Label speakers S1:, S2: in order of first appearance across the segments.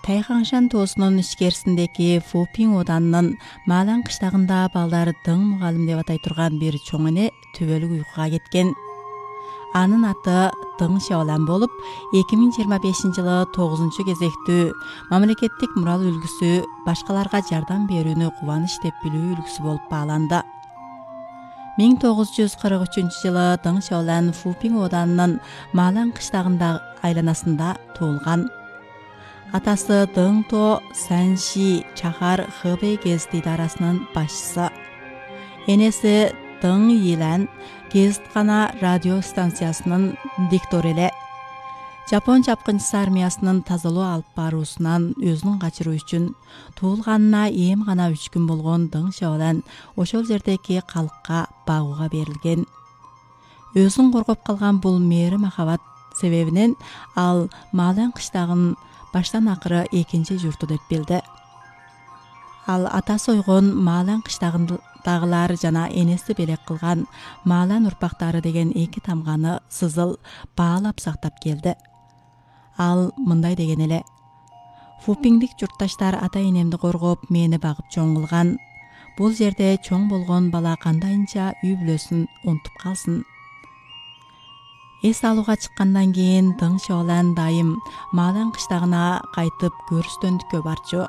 S1: Тайхаңшан тоосунун ичкерисиндеги Фупин оданынын Малан кыштагында балдар дың мугалим деп атай турган бир чоң эне түбөлүк уйкуга кеткен. Анын аты Дың Шаолан болуп, 2025 жылы 9 кезектүү мамлекеттик мурал үлгүсү башкаларга жардам берүүнү кубаныч деп билүү үлгүсү болуп бааланды. 1943 жылы Дың Шаолан Фупин оданынын Малан кыштагында айланасында туулган. Атасы Дың То Санши чахар Хэбэй гезит идарасынын башчысы. Энеси Дың Йилан гезиткана радио станциясынын диктору эле. Жапон чапкынчысы армиясынын тазалоо алып баруусунан өзүн качыруу үчүн туулганына эми гана 3 күн болгон Дың Шаолан ошол жердеги калкка багууга берилген. Өзүн коргоп калган бул мээри махабат себебинен ал Малан кыштагын баштан акыры экинчи журту деп билди. Ал атасы ойгон Малан кыштагындагылар жана энеси белек кылган Малан урпактары деген эки тамганы сызыл баалап сактап келди. Ал мындай деген эле: Фупиңдик журтташтар ата-энемди коргоп, мени багып чоң кылган. Бул жерде чоң болгон бала кандайынча үй бүлөсүн унутуп калсын. Эс алууга чыккандан кийин Дың Шаолан дайым Малан кыштагына кайтып көрүстөндүккө барчу.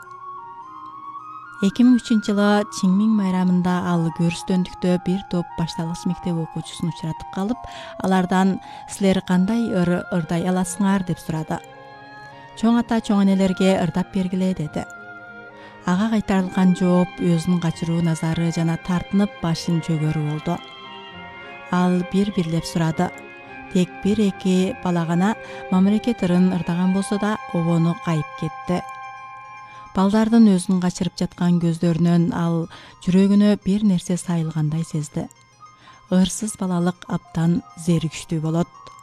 S1: 2003 жылы Чиңмиң майрамында ал көрүстөндүктө бир топ башталгыч мектеп окуучусун учуратып калып, алардан "Силер кандай ырдай аласыңар?" деп сурады. Чоң ата чоң энелерге ырдап бергиле деди. Ага кайтарылган жооп өзүнүн качыруу назары жана тартынып башын чөгөрүү болду. Ал бирлеп сурады. Тек 1-2 бала гана мамлекет ырын ырдаган болсо да обону кайып кетти. Балдардын өзүн качырып жаткан көздөрүнөн ал жүрөгүнө бир нерсе сайылгандай сезди. Ырсыз балалык абдан зеригиштүү болот.